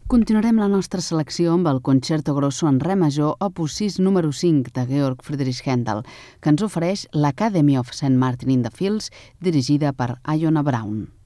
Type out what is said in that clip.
Continuarem la nostra selecció amb el Concerto Grosso en re major opus 6 número 5 de Georg Friedrich Händel, que ens ofereix l'Academy of St. Martin in the Fields, dirigida per Iona Braun.